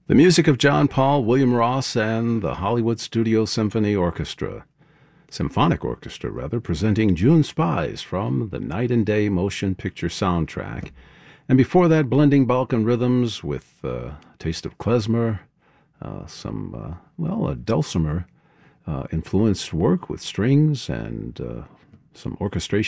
The music of John Paul, William Ross, and the Hollywood Studio Symphonic Orchestra, presenting June Spies from the Night and Day motion picture soundtrack. And before that, blending Balkan rhythms with a taste of klezmer, a dulcimer influenced work with strings and some orchestration